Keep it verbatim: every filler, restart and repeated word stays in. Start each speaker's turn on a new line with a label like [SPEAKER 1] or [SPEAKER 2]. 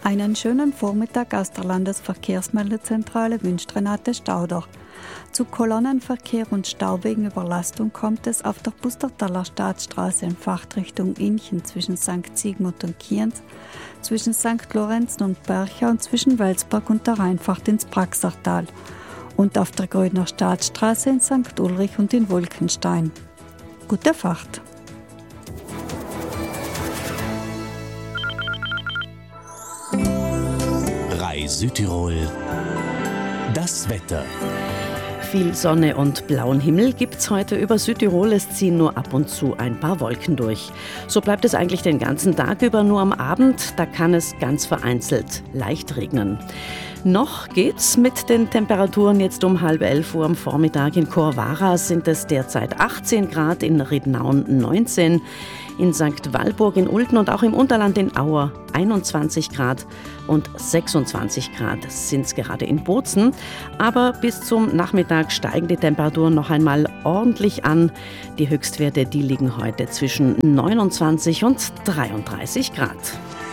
[SPEAKER 1] Einen schönen Vormittag aus der Landesverkehrsmeldezentrale wünscht Renate Stauder. Zu Kolonnenverkehr und Stau wegen Überlastung kommt es auf der Pustertaler Staatsstraße in Fahrtrichtung Inchen zwischen Sankt Sigmund und Kienz, zwischen Sankt Lorenzen und Bercha und zwischen Welsberg und der Rheinfahrt ins Praxertal und auf der Grödner Staatsstraße in Sankt Ulrich und in Wolkenstein. Gute Fahrt!
[SPEAKER 2] Südtirol, das Wetter.
[SPEAKER 3] Viel Sonne und blauen Himmel gibt's heute über Südtirol. Es ziehen nur ab und zu ein paar Wolken durch. So bleibt es eigentlich den ganzen Tag über, nur am Abend, da kann es ganz vereinzelt leicht regnen. Noch geht's mit den Temperaturen. Jetzt um halb elf Uhr am Vormittag in Chorwara sind es derzeit achtzehn Grad, in Riednauen neunzehn, in Sankt Walburg in Ulten und auch im Unterland in Auer einundzwanzig Grad und sechsundzwanzig Grad sind es gerade in Bozen. Aber bis zum Nachmittag steigen die Temperaturen noch einmal ordentlich an. Die Höchstwerte, die liegen heute zwischen neunundzwanzig und dreiunddreißig Grad.